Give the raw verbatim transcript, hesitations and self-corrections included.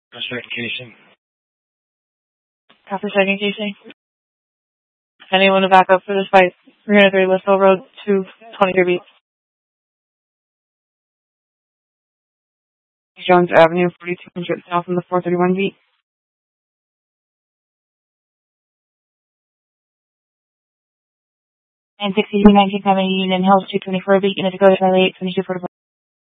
Second casing. After second casing. Anyone to back up for this fight? three oh three West Hill Road, two twenty-three beats. Jones Avenue, forty-two hundred south on the four thirty-one beat. And sixty-two nineteen seventy Union Hills, two twenty-four beat, Unit Dakota, Charlie eight twenty-two forty-four.